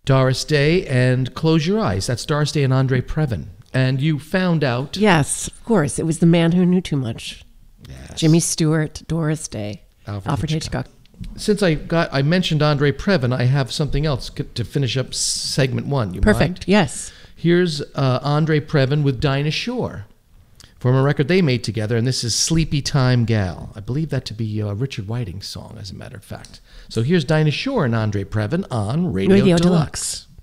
Doris Day and Close Your Eyes. That's Doris Day and Andre Previn. And you found out... Yes, of course. It was The Man Who Knew Too Much. Yes. Jimmy Stewart, Doris Day, Alfred Hitchcock. Since I mentioned Andre Previn, I have something else to finish up segment 1. You Perfect, mind? yes. Here's Andre Previn with Dinah Shore from a record they made together, and this is Sleepy Time Gal. I believe that to be Richard Whiting's song, as a matter of fact. So here's Dinah Shore and Andre Previn on Radio Deluxe.